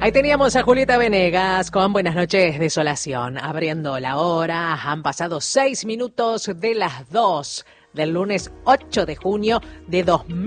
Ahí teníamos a Julieta Venegas con Buenas noches, Desolación. Abriendo la hora, han pasado 6 minutos de las 2 del lunes 8 de junio de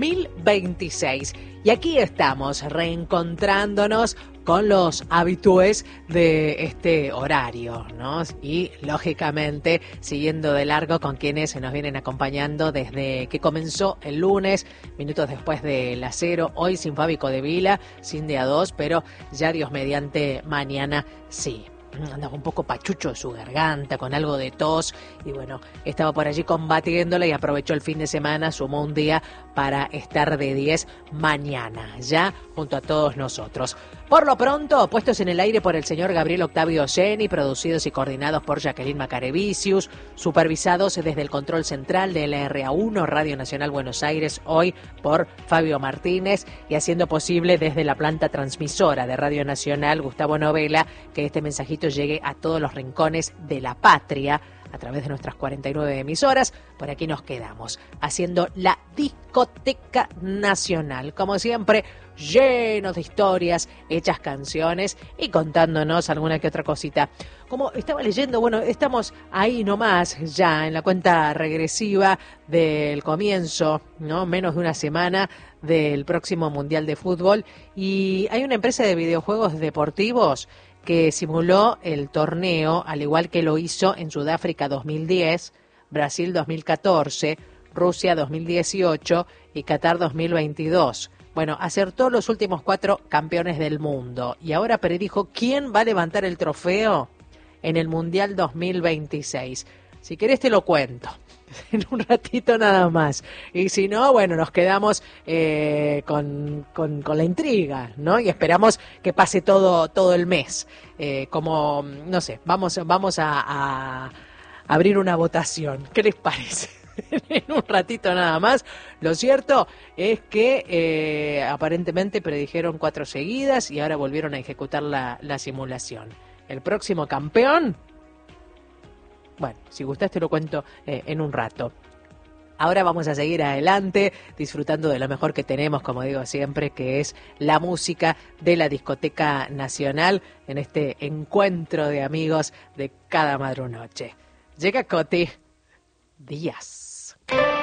2026. Y aquí estamos reencontrándonos con los habitués de este horario, ¿no? Y, lógicamente, siguiendo de largo con quienes nos vienen acompañando desde que comenzó el lunes, minutos después de las 0, hoy sin Fabi Codevila, sin día 2, pero ya Dios mediante mañana sí. Andaba un poco pachucho de su garganta, con algo de tos, y bueno, estaba por allí combatiéndola y aprovechó el fin de semana, sumó un día para estar de 10 mañana, ya junto a todos nosotros. Por lo pronto, puestos en el aire por el señor Gabriel Octavio Geni, producidos y coordinados por Jacqueline Macarevicius, supervisados desde el control central de LRA1, Radio Nacional Buenos Aires, hoy por Fabio Martínez, y haciendo posible desde la planta transmisora de Radio Nacional, Gustavo Novela, que este mensajito llegue a todos los rincones de la patria, a través de nuestras 49 emisoras. Por aquí nos quedamos, haciendo la discoteca nacional. Como siempre, llenos de historias, hechas canciones y contándonos alguna que otra cosita. Como estaba leyendo, bueno, estamos ahí nomás ya en la cuenta regresiva del comienzo, ¿no? Menos de una semana del próximo Mundial de Fútbol. Y hay una empresa de videojuegos deportivos que simuló el torneo, al igual que lo hizo en Sudáfrica 2010, Brasil 2014, Rusia 2018 y Qatar 2022. Bueno, acertó los últimos 4 campeones del mundo y ahora predijo quién va a levantar el trofeo en el Mundial 2026. Si querés te lo cuento en un ratito nada más. Y si no, bueno, nos quedamos con la intriga, ¿no? Y esperamos que pase todo el mes. Como, no sé, vamos a abrir una votación. ¿Qué les parece? En un ratito nada más. Lo cierto es que aparentemente predijeron 4 seguidas y ahora volvieron a ejecutar la simulación. El próximo campeón... Bueno, si gustás te lo cuento en un rato. Ahora vamos a seguir adelante, disfrutando de lo mejor que tenemos, como digo siempre, que es la música de la Discoteca Nacional, en este encuentro de amigos de cada madrunoche. Llega Coti Díaz.